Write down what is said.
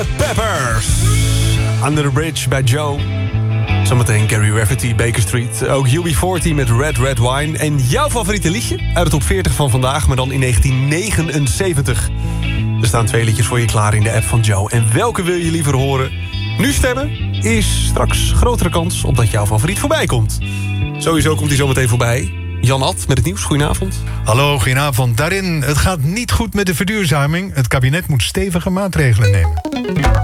Peppers. Under the Bridge bij Joe. Zometeen Gary Rafferty, Baker Street. Ook UB40 met Red Red Wine. En jouw favoriete liedje uit de top 40 van vandaag, maar dan in 1979. Er staan 2 liedjes voor je klaar in de app van Joe. En welke wil je liever horen? Nu stemmen is straks grotere kans op dat jouw favoriet voorbij komt. Sowieso komt hij zometeen voorbij. Jan Ad met het nieuws, goedenavond. Hallo, goedenavond. Daarin, het gaat niet goed met de verduurzaming. Het kabinet moet stevige maatregelen nemen.